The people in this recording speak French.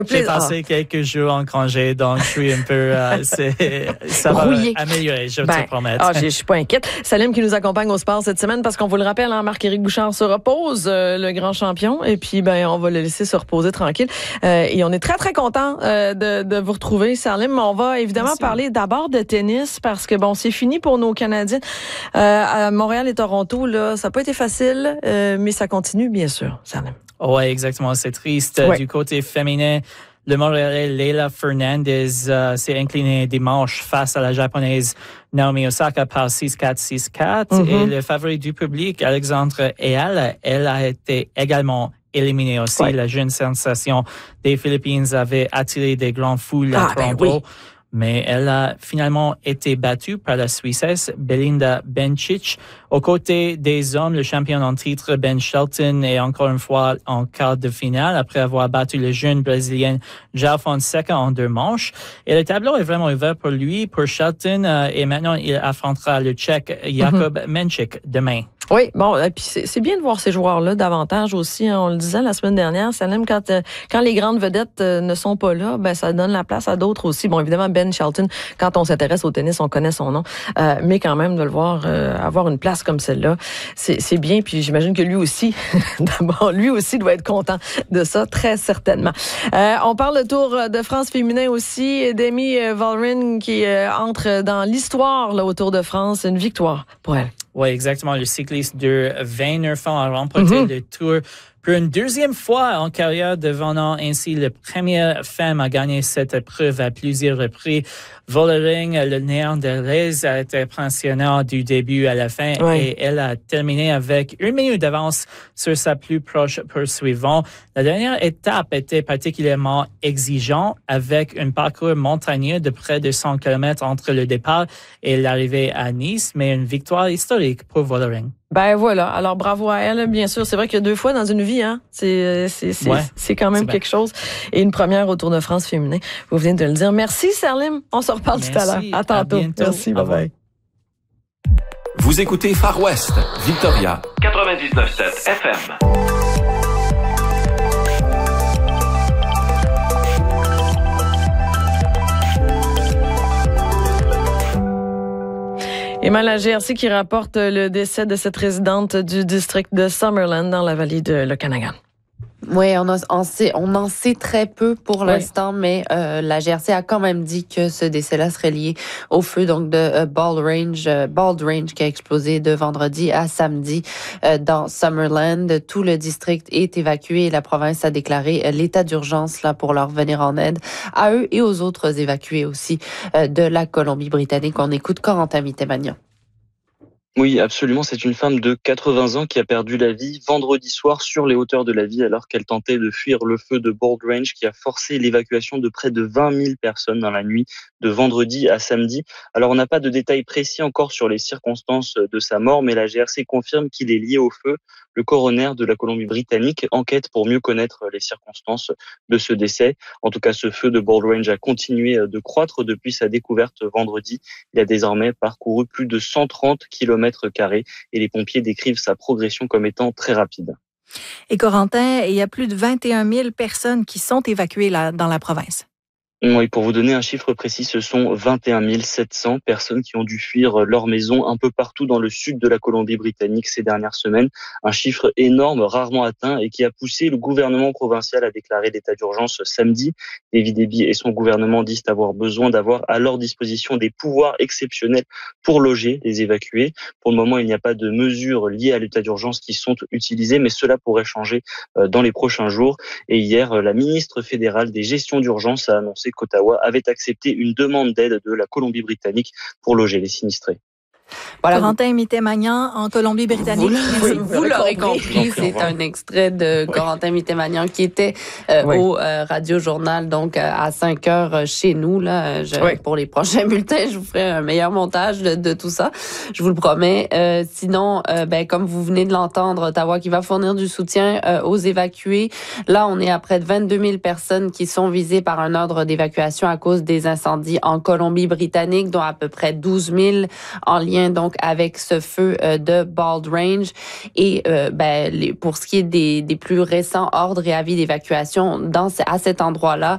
J'ai passé quelques jours en congé, donc je suis un peu... ça va améliorer, je te promets. Je suis pas inquiète. Salim qui nous accompagne au sport cette semaine, parce qu'on vous le rappelle, Marc-Éric Bouchard se repose, le grand champion, et puis on va le laisser se reposer tranquille. Et on est très, très content de vous retrouver, Salim. On va évidemment parler d'abord de tennis, parce que c'est fini pour nos Canadiens. À Montréal et Toronto, là, ça n'a pas été facile, mais ça continue, bien sûr, Salim. Oui, exactement. C'est triste. Ouais. Du côté féminin, le Montréalais Leylah Fernandez s'est inclinée dimanche face à la Japonaise Naomi Osaka par 6-4, 6-4. Mm-hmm. Et le favori du public, Alexandre Eyal, elle a été également éliminée aussi. Ouais. La jeune sensation des Philippines avait attiré des grandes foules à Toronto. Mais elle a finalement été battue par la Suissesse Belinda Bencic. Aux côtés des hommes, le champion en titre Ben Shelton est encore une fois en quart de finale après avoir battu le jeune Brésilien João Fonseca en 2 manches. Et le tableau est vraiment ouvert pour lui, pour Shelton, et maintenant il affrontera le Tchèque Jakub Menchik demain. Oui, et puis c'est bien de voir ces joueurs-là davantage aussi. On le disait la semaine dernière, Salim, quand les grandes vedettes ne sont pas là, ça donne la place à d'autres aussi. Bon, évidemment, Ben Shelton, quand on s'intéresse au tennis, on connaît son nom, mais quand même de le voir avoir une place comme celle-là, c'est bien. Puis j'imagine que lui aussi, d'abord, lui aussi doit être content de ça, très certainement. On parle de Tour de France féminin aussi. Demi Vollering qui entre dans l'histoire là, au Tour de France, une victoire pour elle. Oui, exactement. Le cycliste de 29 ans a remporté le Tour pour une 2e fois en carrière, devenant ainsi la première femme à gagner cette épreuve à plusieurs reprises. Vollering, le néerlandaise, a été impressionnant du début à la fin et elle a terminé avec 1 minute d'avance sur sa plus proche poursuivante. La dernière étape était particulièrement exigeante avec un parcours montagneux de près de 100 km entre le départ et l'arrivée à Nice, mais une victoire historique pour Vollering. Voilà. Alors, bravo à elle, bien sûr. C'est vrai que 2 fois dans une vie, c'est quand même quelque chose. Et une première au Tour de France féminin. Vous venez de le dire. Merci, Salim. On se reparle tout à l'heure. À tantôt. Merci. Bye-bye. Vous écoutez Far West, Victoria. 99.7 FM. Et la GRC qui rapporte le décès de cette résidente du district de Summerland dans la vallée de l'Okanagan. Oui, on en sait très peu pour l'instant, mais la GRC a quand même dit que ce décès-là serait lié au feu donc de Bald Range qui a explosé de vendredi à samedi dans Summerland. Tout le district est évacué et la province a déclaré l'état d'urgence là pour leur venir en aide à eux et aux autres évacués aussi de la Colombie-Britannique. On écoute Corentin Mittemagnan. Oui, absolument. C'est une femme de 80 ans qui a perdu la vie vendredi soir sur les hauteurs de la ville alors qu'elle tentait de fuir le feu de Bald Range qui a forcé l'évacuation de près de 20 000 personnes dans la nuit de vendredi à samedi. Alors, on n'a pas de détails précis encore sur les circonstances de sa mort, mais la GRC confirme qu'il est lié au feu. Le coroner de la Colombie-Britannique enquête pour mieux connaître les circonstances de ce décès. En tout cas, ce feu de Bald Range a continué de croître depuis sa découverte vendredi. Il a désormais parcouru plus de 130 km² et les pompiers décrivent sa progression comme étant très rapide. Et Corentin, il y a plus de 21 000 personnes qui sont évacuées dans la province. Oui, pour vous donner un chiffre précis, ce sont 21 700 personnes qui ont dû fuir leur maison un peu partout dans le sud de la Colombie-Britannique ces dernières semaines. Un chiffre énorme, rarement atteint et qui a poussé le gouvernement provincial à déclarer l'état d'urgence samedi. David Eby et son gouvernement disent avoir besoin d'avoir à leur disposition des pouvoirs exceptionnels pour loger les évacués. Pour le moment, il n'y a pas de mesures liées à l'état d'urgence qui sont utilisées, mais cela pourrait changer dans les prochains jours. Et hier, la ministre fédérale des gestions d'urgence a annoncé qu'Ottawa avait accepté une demande d'aide de la Colombie-Britannique pour loger les sinistrés. Voilà. Corentin Mittemagnan en Colombie-Britannique. Vous l'aurez compris, c'est un extrait de Corentin Mittemagnan qui était au Radio-Journal, donc à 5 heures chez nous. Là, pour les prochains bulletins, je vous ferai un meilleur montage de tout ça, je vous le promets. Sinon, comme vous venez de l'entendre, Ottawa qui va fournir du soutien aux évacués. Là, on est à près de 22 000 personnes qui sont visées par un ordre d'évacuation à cause des incendies en Colombie-Britannique, dont à peu près 12 000 en lien donc avec ce feu de Bald Range. Et pour ce qui est des plus récents ordres et avis d'évacuation à cet endroit-là,